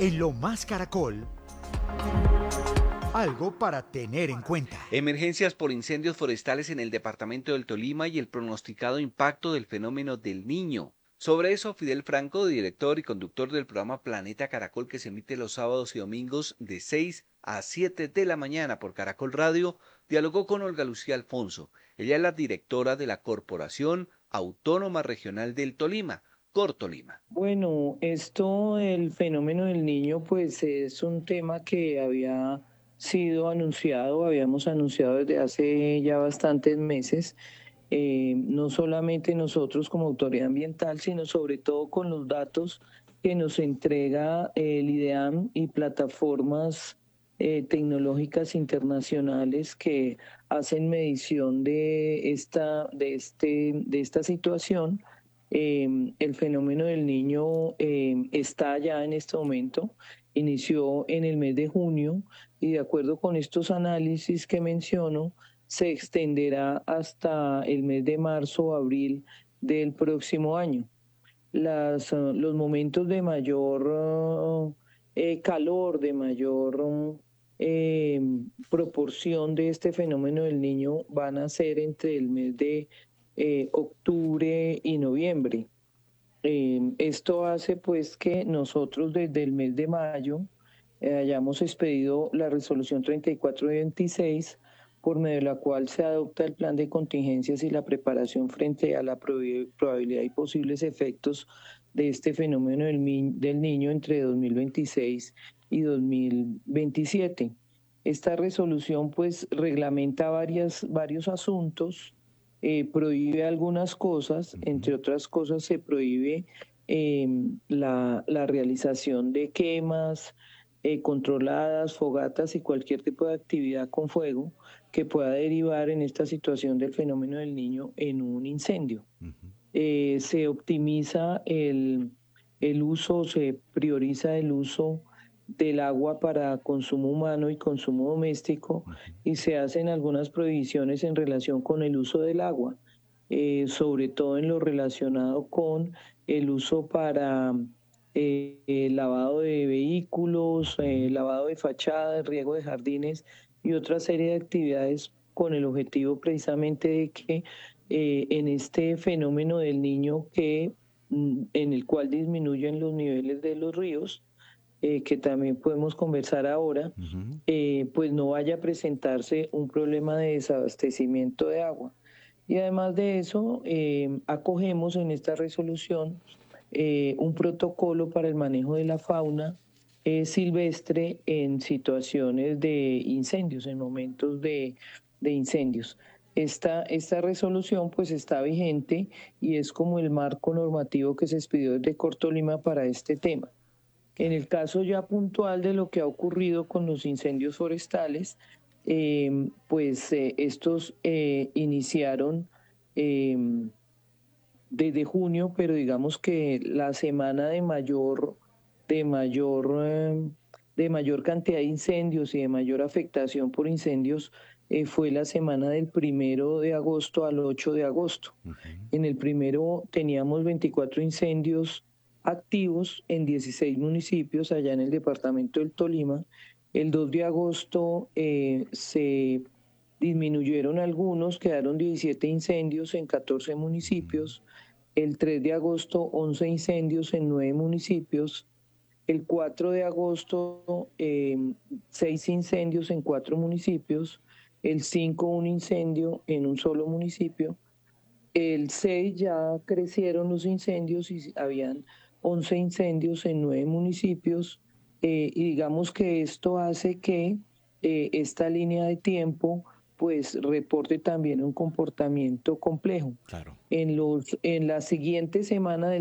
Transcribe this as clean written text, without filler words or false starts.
En Lo Más Caracol, algo para tener en cuenta. Emergencias por incendios forestales en el departamento del Tolima y el pronosticado impacto del fenómeno del Niño. Sobre eso, Fidel Franco, director y conductor del programa Planeta Caracol, que se emite los sábados y domingos de 6 a 7 de la mañana por Caracol Radio, dialogó con Olga Lucía Alfonso. Ella es la directora de la Corporación Autónoma Regional del Tolima, Cortolima. Bueno, esto, el fenómeno del niño, pues es un tema que había sido anunciado, habíamos anunciado desde hace ya bastantes meses, no solamente nosotros como autoridad ambiental, sino sobre todo con los datos que nos entrega el IDEAM y plataformas tecnológicas internacionales que hacen medición de esta situación. El fenómeno del niño está ya en este momento, inició en el mes de junio y de acuerdo con estos análisis que menciono, se extenderá hasta el mes de marzo o abril del próximo año. Los momentos de mayor calor, de mayor proporción de este fenómeno del niño van a ser entre el mes de octubre y noviembre. Esto hace pues que nosotros desde el mes de mayo hayamos expedido la resolución 3426 por medio de la cual se adopta el plan de contingencias y la preparación frente a la probabilidad y posibles efectos de este fenómeno del niño entre 2026 y 2027. Esta resolución pues reglamenta varios asuntos, prohíbe algunas cosas, entre otras cosas se prohíbe la realización de quemas controladas, fogatas y cualquier tipo de actividad con fuego que pueda derivar en esta situación del fenómeno del niño en un incendio. Se optimiza el uso, se prioriza el uso del agua para consumo humano y consumo doméstico y se hacen algunas prohibiciones en relación con el uso del agua, sobre todo en lo relacionado con el uso para lavado de vehículos, lavado de fachadas, riego de jardines y otra serie de actividades con el objetivo precisamente de que en este fenómeno del niño en el cual disminuyen los niveles de los ríos, que también podemos conversar ahora, pues no vaya a presentarse un problema de desabastecimiento de agua. Y además de eso, acogemos en esta resolución un protocolo para el manejo de la fauna silvestre en situaciones de incendios, en momentos de incendios. Esta resolución pues está vigente y es como el marco normativo que se expidió desde Cortolima para este tema. En el caso ya puntual de lo que ha ocurrido con los incendios forestales, estos iniciaron desde junio, pero digamos que la semana de mayor, de mayor cantidad de incendios y de mayor afectación por incendios fue la semana del 1 de agosto al 8 de agosto. En el primero teníamos 24 incendios activos en 16 municipios allá en el departamento del Tolima. El 2 de agosto se disminuyeron algunos, quedaron 17 incendios en 14 municipios. El 3 de agosto, 11 incendios en 9 municipios. El 4 de agosto, 6 incendios en 4 municipios. El 5, un incendio en un solo municipio. El 6 ya crecieron los incendios y habían 11 incendios en 9 municipios. Y digamos que esto hace que esta línea de tiempo pues reporte también un comportamiento complejo. Claro. En la siguiente semana del